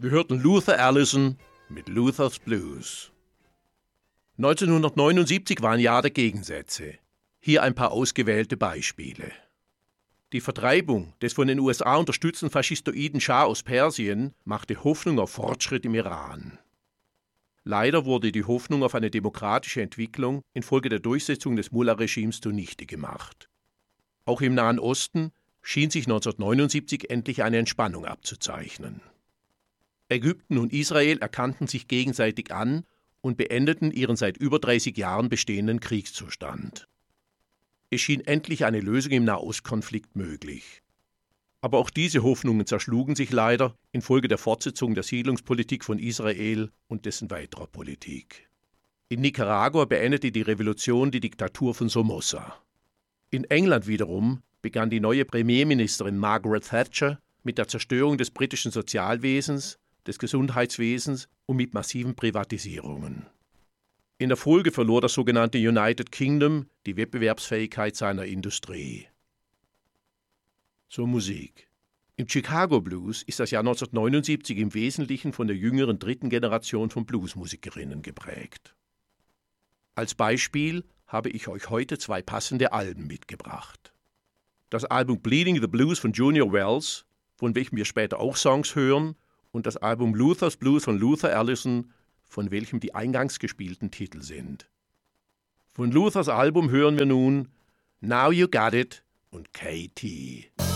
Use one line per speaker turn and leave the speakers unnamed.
Wir hörten Luther Allison mit Luther's Blues. 1979 war ein Jahr der Gegensätze. Hier ein paar ausgewählte Beispiele. Die Vertreibung des von den USA unterstützten faschistoiden Schah aus Persien machte Hoffnung auf Fortschritt im Iran. Leider wurde die Hoffnung auf eine demokratische Entwicklung infolge der Durchsetzung des Mullah-Regimes zunichte gemacht. Auch im Nahen Osten schien sich 1979 endlich eine Entspannung abzuzeichnen. Ägypten und Israel erkannten sich gegenseitig an und beendeten ihren seit über 30 Jahren bestehenden Kriegszustand. Es schien endlich eine Lösung im Nahostkonflikt möglich. Aber auch diese Hoffnungen zerschlugen sich leider infolge der Fortsetzung der Siedlungspolitik von Israel und dessen weiterer Politik. In Nicaragua beendete die Revolution die Diktatur von Somoza. In England wiederum begann die neue Premierministerin Margaret Thatcher mit der Zerstörung des britischen Sozialwesens, des Gesundheitswesens und mit massiven Privatisierungen. In der Folge verlor das sogenannte United Kingdom die Wettbewerbsfähigkeit seiner Industrie. Zur Musik. Im Chicago Blues ist das Jahr 1979 im Wesentlichen von der jüngeren dritten Generation von Bluesmusikerinnen geprägt. Als Beispiel habe ich euch heute 2 passende Alben mitgebracht. Das Album Bleeding the Blues von Junior Wells, von welchem wir später auch Songs hören, und das Album Luther's Blues von Luther Allison, von welchem die eingangs gespielten Titel sind. Von Luthers Album hören wir nun Now You Got It und KT.